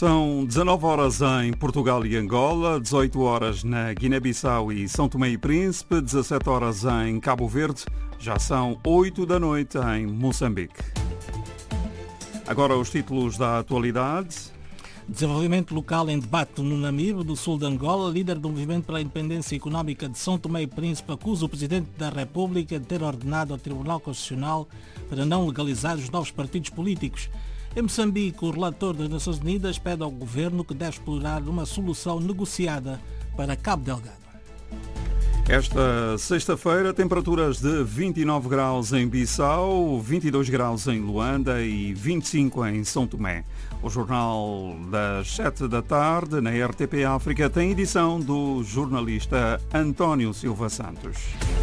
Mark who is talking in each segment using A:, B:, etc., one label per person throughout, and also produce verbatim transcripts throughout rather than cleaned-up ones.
A: São dezanove horas em Portugal e Angola, dezoito horas na Guiné-Bissau e São Tomé e Príncipe, dezassete horas em Cabo Verde, já são oito da noite em Moçambique. Agora os títulos da atualidade.
B: Desenvolvimento local em debate no Namibe, do sul de Angola. Líder do Movimento pela Independência Económica de São Tomé e Príncipe acusa o Presidente da República de ter ordenado ao Tribunal Constitucional para não legalizar os novos partidos políticos. Em Moçambique, o relator das Nações Unidas pede ao governo que deve explorar uma solução negociada para Cabo Delgado.
A: Esta sexta-feira, temperaturas de vinte e nove graus em Bissau, vinte e dois graus em Luanda e vinte e cinco em São Tomé. O jornal das sete da tarde, na R T P África, tem edição do jornalista António Silva Santos.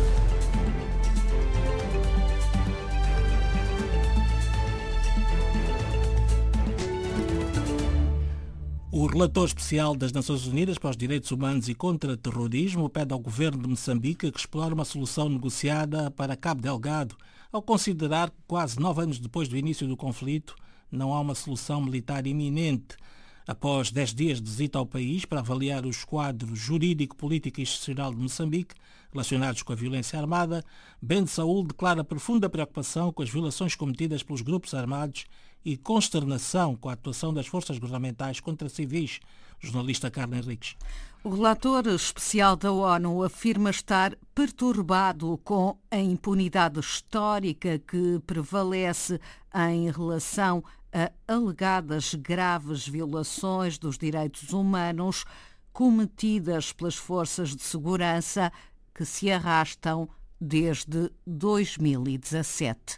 B: O relator especial das Nações Unidas para os Direitos Humanos e contra o Terrorismo pede ao governo de Moçambique que explore uma solução negociada para Cabo Delgado, ao considerar que quase nove anos depois do início do conflito não há uma solução militar iminente. Após dez dias de visita ao país para avaliar os quadros jurídico, político e institucional de Moçambique relacionados com a violência armada, Ben Saúl declara profunda preocupação com as violações cometidas pelos grupos armados e consternação com a atuação das forças governamentais contra civis. Jornalista Carla Henriques.
C: O relator especial da ONU afirma estar perturbado com a impunidade histórica que prevalece em relação a alegadas graves violações dos direitos humanos cometidas pelas forças de segurança que se arrastam desde dois mil e dezassete.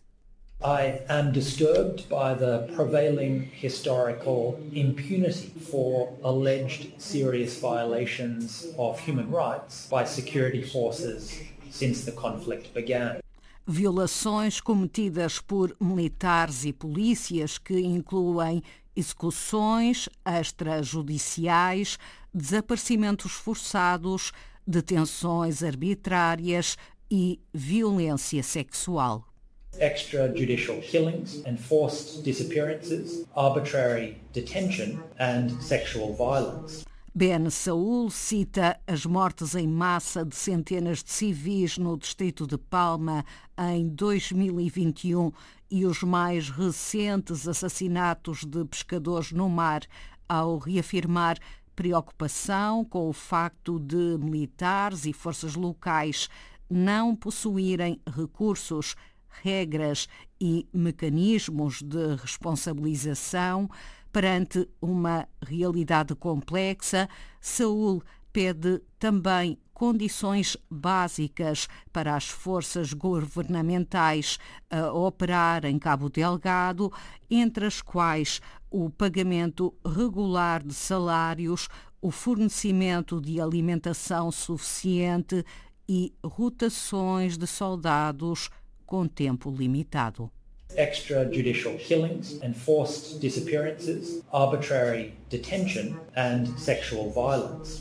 D: I am disturbed by the prevailing historical impunity for alleged serious violations of human rights by security forces since the conflict began.
C: Violações cometidas por militares e polícias que incluem execuções extrajudiciais, desaparecimentos forçados, detenções arbitrárias e violência sexual.
D: Extrajudicial killings and forced disappearances, arbitrary detention and sexual violence.
C: Ben Saúl cita as mortes em massa de centenas de civis no distrito de Palma em dois mil e vinte e um e os mais recentes assassinatos de pescadores no mar, ao reafirmar preocupação com o facto de militares e forças locais não possuírem recursos, regras e mecanismos de responsabilização perante uma realidade complexa. Saúl pede também condições básicas para as forças governamentais a operar em Cabo Delgado, entre as quais o pagamento regular de salários, o fornecimento de alimentação suficiente e rotações de soldados com tempo limitado.
D: Extrajudicial killings and forced disappearances, arbitrary detention and sexual violence.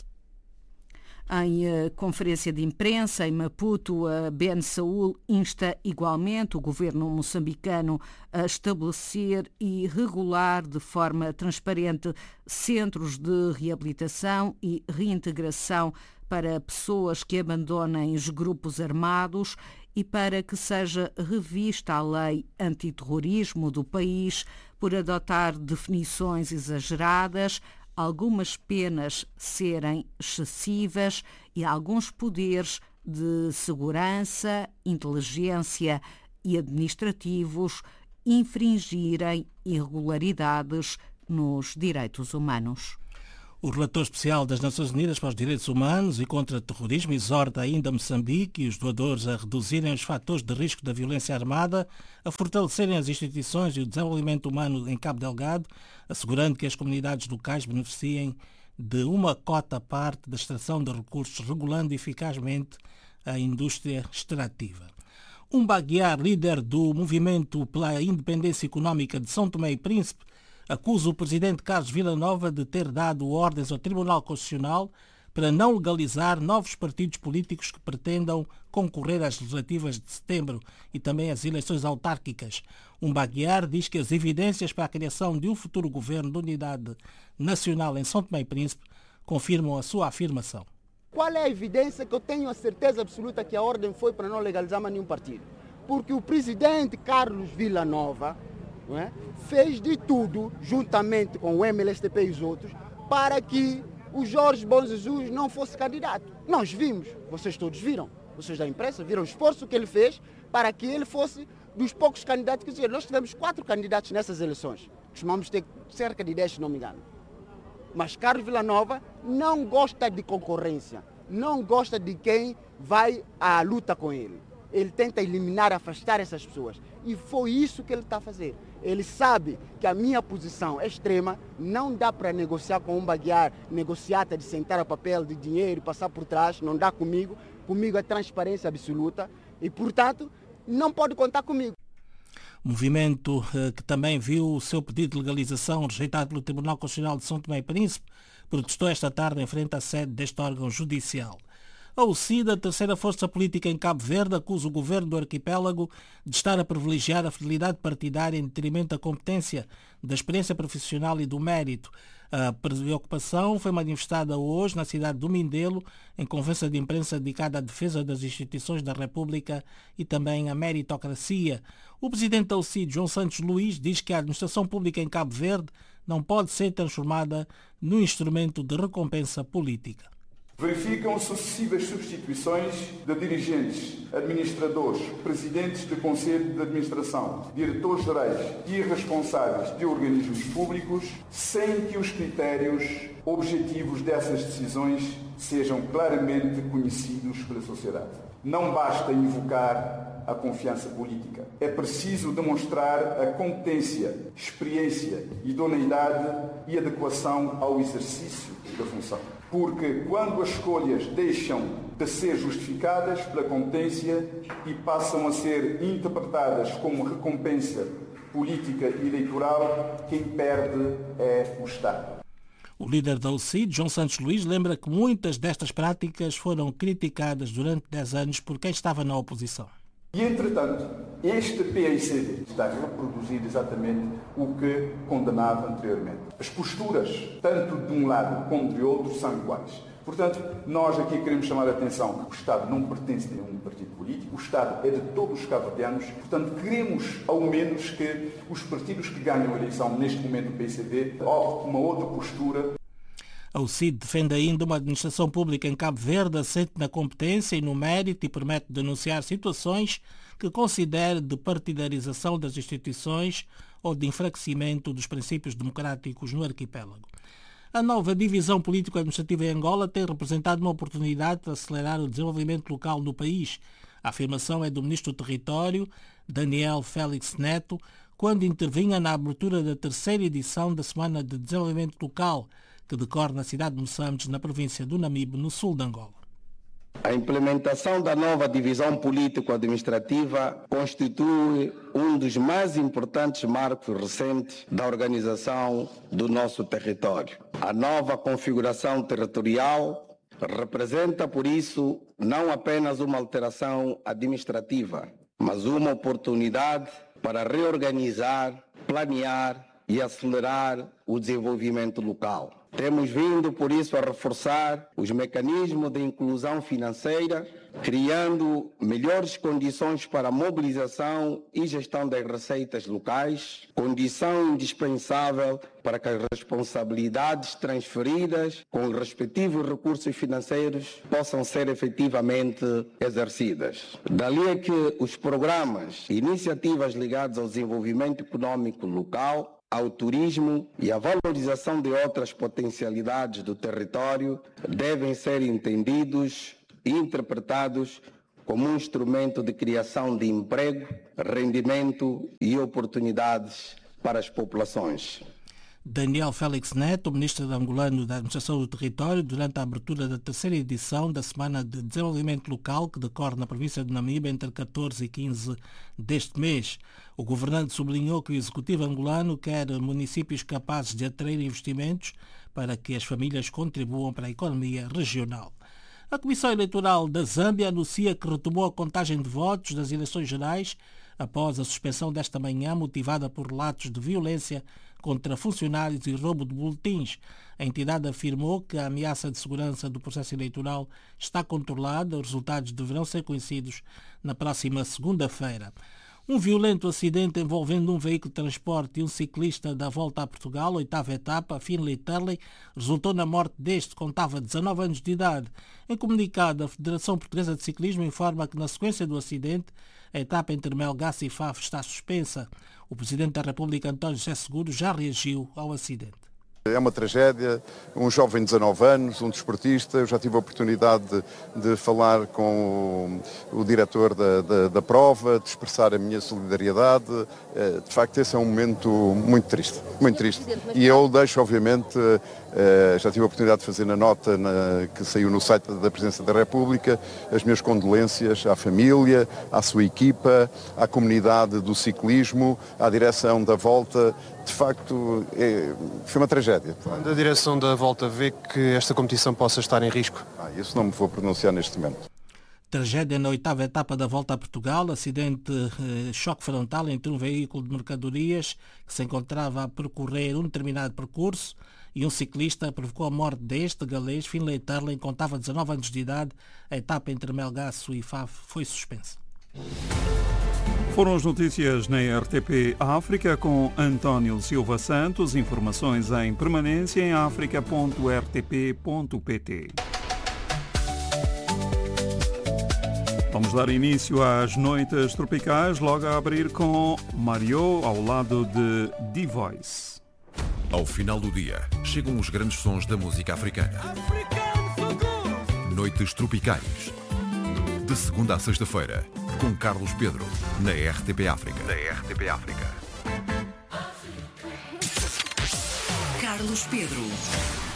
C: Em uh, conferência de imprensa em Maputo, uh, Ben Saúl insta igualmente o governo moçambicano a estabelecer e regular de forma transparente centros de reabilitação e reintegração para pessoas que abandonem os grupos armados e para que seja revista a lei antiterrorismo do país por adotar definições exageradas, algumas penas serem excessivas e alguns poderes de segurança, inteligência e administrativos infringirem irregularidades nos direitos humanos.
B: O relator especial das Nações Unidas para os Direitos Humanos e contra o Terrorismo exorta ainda Moçambique e os doadores a reduzirem os fatores de risco da violência armada, a fortalecerem as instituições e o desenvolvimento humano em Cabo Delgado, assegurando que as comunidades locais beneficiem de uma cota à parte da extração de recursos, regulando eficazmente a indústria extrativa. Um Baguiar, líder do Movimento pela Independência Económica de São Tomé e Príncipe, acusa o presidente Carlos Villanova de ter dado ordens ao Tribunal Constitucional para não legalizar novos partidos políticos que pretendam concorrer às legislativas de setembro e também às eleições autárquicas. Humbaguiar diz que as evidências para a criação de um futuro governo de unidade nacional em São Tomé e Príncipe confirmam a sua afirmação.
E: Qual é a evidência que eu tenho a certeza absoluta que a ordem foi para não legalizar mais nenhum partido? Porque o presidente Carlos Villanova, não é, fez de tudo, juntamente com o M L S T P e os outros, para que o Jorge Bom Jesus não fosse candidato. Nós vimos, vocês todos viram, vocês da imprensa viram o esforço que ele fez para que ele fosse dos poucos candidatos que dizer. Nós tivemos quatro candidatos nessas eleições. Costumamos ter cerca de dez, se não me engano. Mas Carlos Villanova não gosta de concorrência, não gosta de quem vai à luta com ele. Ele tenta eliminar, afastar essas pessoas. E foi isso que ele está a fazer. Ele sabe que a minha posição é extrema, não dá para negociar com um baguiar, negociata de sentar a papel de dinheiro, passar por trás, não dá comigo. Comigo é transparência absoluta e, portanto, não pode contar comigo.
B: Movimento que também viu o seu pedido de legalização rejeitado pelo Tribunal Constitucional de São Tomé e Príncipe, protestou esta tarde em frente à sede deste órgão judicial. A U C I D, a terceira força política em Cabo Verde, acusa o governo do arquipélago de estar a privilegiar a fidelidade partidária em detrimento da competência, da experiência profissional e do mérito. A preocupação foi manifestada hoje na cidade do Mindelo, em conferência de imprensa dedicada à defesa das instituições da República e também à meritocracia. O presidente da U C I D, João Santos Luís, diz que a administração pública em Cabo Verde não pode ser transformada num instrumento de recompensa política.
F: Verificam sucessivas substituições de dirigentes, administradores, presidentes de conselho de administração, diretores-gerais e responsáveis de organismos públicos, sem que os critérios objetivos dessas decisões sejam claramente conhecidos pela sociedade. Não basta invocar a confiança política. É preciso demonstrar a competência, experiência, idoneidade e adequação ao exercício da função. Porque quando as escolhas deixam de ser justificadas pela competência e passam a ser interpretadas como recompensa política e eleitoral, quem perde é o Estado.
B: O líder da U C I D, João Santos Luís, lembra que muitas destas práticas foram criticadas durante dez anos por quem estava na oposição.
F: E, entretanto, este P I C D está a reproduzir exatamente o que condenava anteriormente. As posturas, tanto de um lado como de outro, são iguais. Portanto, nós aqui queremos chamar a atenção que o Estado não pertence a nenhum partido político, o Estado é de todos os cabo-verdianos, portanto, queremos, ao menos, que os partidos que ganham a eleição, neste momento do P I C D, optem uma outra postura.
B: A U C I D defende ainda uma administração pública em Cabo Verde assente na competência e no mérito e promete denunciar situações que considere de partidarização das instituições ou de enfraquecimento dos princípios democráticos no arquipélago. A nova divisão político-administrativa em Angola tem representado uma oportunidade para acelerar o desenvolvimento local no país. A afirmação é do Ministro do Território, Daniel Félix Neto, quando intervinha na abertura da terceira edição da Semana de Desenvolvimento Local, que decorre na cidade de Moçambique, na província do Namibe, no sul de Angola.
G: A implementação da nova divisão político-administrativa constitui um dos mais importantes marcos recentes da organização do nosso território. A nova configuração territorial representa, por isso, não apenas uma alteração administrativa, mas uma oportunidade para reorganizar, planear e acelerar o desenvolvimento local. Temos vindo, por isso, a reforçar os mecanismos de inclusão financeira, criando melhores condições para a mobilização e gestão das receitas locais, condição indispensável para que as responsabilidades transferidas com os respectivos recursos financeiros possam ser efetivamente exercidas. Dali é que os programas e iniciativas ligadas ao desenvolvimento econômico local, ao turismo e à valorização de outras potencialidades do território devem ser entendidos e interpretados como um instrumento de criação de emprego, rendimento e oportunidades para as populações.
B: Daniel Félix Neto, ministro angolano da Administração do Território, durante a abertura da terceira edição da Semana de Desenvolvimento Local, que decorre na província de Namibe entre catorze e quinze deste mês. O governante sublinhou que o executivo angolano quer municípios capazes de atrair investimentos para que as famílias contribuam para a economia regional. A Comissão Eleitoral da Zâmbia anuncia que retomou a contagem de votos das eleições gerais após a suspensão desta manhã motivada por relatos de violência contra funcionários e roubo de boletins. A entidade afirmou que a ameaça de segurança do processo eleitoral está controlada. Os resultados deverão ser conhecidos na próxima segunda-feira. Um violento acidente envolvendo um veículo de transporte e um ciclista da Volta a Portugal, oitava etapa, Finlay Turley, resultou na morte deste, que contava dezanove anos de idade. Em comunicado, a Federação Portuguesa de Ciclismo informa que, na sequência do acidente, a etapa entre Melgaço e Faf está suspensa. O Presidente da República, António José Seguro, já reagiu ao acidente.
H: É uma tragédia, um jovem de dezanove anos, um desportista. Eu já tive a oportunidade de, de falar com o, o diretor da, da, da prova, de expressar a minha solidariedade. De facto, esse é um momento muito triste, muito triste. E eu deixo, obviamente, já tive a oportunidade de fazer na nota na, que saiu no site da Presidência da República, as minhas condolências à família, à sua equipa, à comunidade do ciclismo, à direção da Volta. De facto, é, foi uma tragédia.
I: Quando a direção da Volta vê que esta competição possa estar em risco?
H: Ah, isso não me vou pronunciar neste momento.
B: Tragédia na oitava etapa da Volta a Portugal, acidente, eh, choque frontal entre um veículo de mercadorias que se encontrava a percorrer um determinado percurso e um ciclista provocou a morte deste galês, Finlay Turley, contava dezanove anos de idade. A etapa entre Melgaço e Faf foi suspensa.
A: Foram as notícias na R T P África com António Silva Santos. Informações em permanência em africa ponto r t p ponto p t. Vamos dar início às noites tropicais, logo a abrir com Mario ao lado de D-Voice.
J: Ao final do dia, chegam os grandes sons da música africana. Noites tropicais. De segunda a sexta-feira, com Carlos Pedro, na R T P África. Na R T P África.
K: Carlos Pedro.